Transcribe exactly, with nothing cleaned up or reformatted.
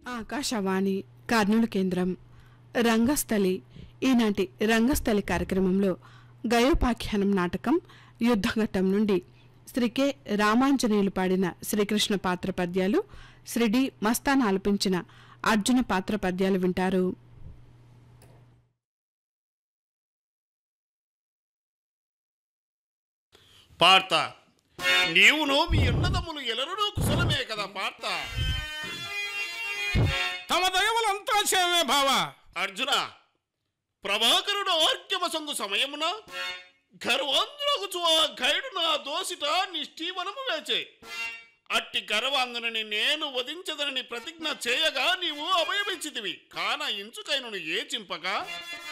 ఆకాశవాణి కర్నూలు కేంద్రం రంగస్థలి. ఈనాటి రంగస్థలి కార్యక్రమంలో గయోపాఖ్యానం నాటకం యుద్ధఘట్టం నుండి శ్రీ కె రామాంజనేయులు పాడిన శ్రీకృష్ణ పాత్ర పద్యాలు, శ్రీ డి మస్తాన్ ఆలపించిన అర్జున పాత్ర పద్యాలు వింటారు. పార్త, నీవును మీ అన్నదమ్ములు ఎలరునూ కుశలమే కదా పార్త? తమ దయవలంతా చేవే భావ. అర్జున, ప్రభాకరుడు ఆర్క్యమసంగు సమయమున గర్వాంధ్రగుచు ఆ ఖైడు నా దోసిట నిష్ఠీవనము వేచే. అట్టి గర్వాంధుని నేను వధించదనని ప్రతిజ్ఞ చేయగా నీవు అభయమిచ్చితివి. కాన ఇంచుకైనను ఏ చింపక